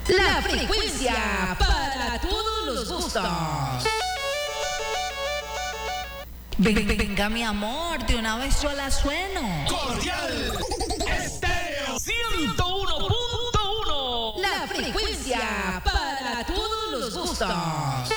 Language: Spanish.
La frecuencia para todos los gustos. Venga, mi amor, de una vez yo la sueno. Cordial Estéreo 101.1. La frecuencia para todos los gustos.